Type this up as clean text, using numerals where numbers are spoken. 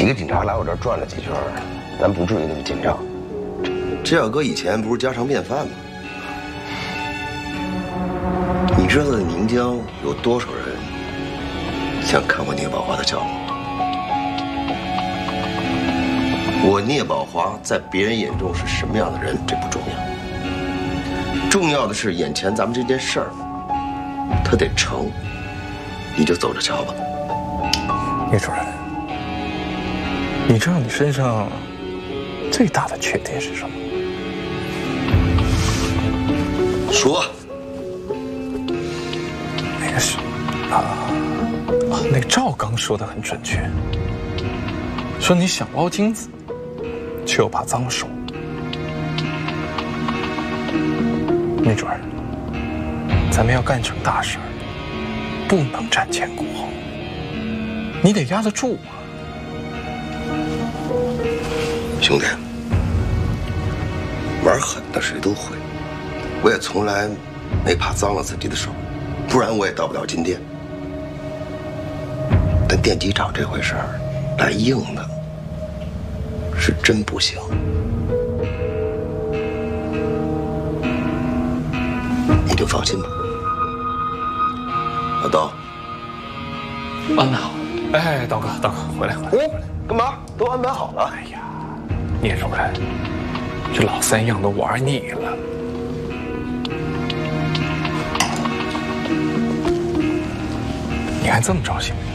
几个警察来我这儿转了几圈，咱不至于那么紧张。 这要搁以前不是家常便饭吗？你知道在宁江有多少人想看我聂宝华的脚吗？我聂宝华在别人眼中是什么样的人，这不重要，重要的是眼前咱们这件事儿，它得成，你就走着瞧吧。 聂主任，你知道你身上最大的缺点是什么？ 说。 那个是那个赵刚说的很准确，说你想捞金子，却又怕脏手。聂主任，咱们要干成大事儿，不能瞻前顾后，你得压得住啊。 兄弟，玩狠的谁都会，我也从来没怕脏了自己的手，不然我也到不了今天。但电机厂这回事儿，来硬的是真不行。你就放心吧。老刀， 安排好了。哎，刀哥，回来。 干嘛？都安排好了。 哎呀，聂主任，这老三样都玩腻了。你还这么着急？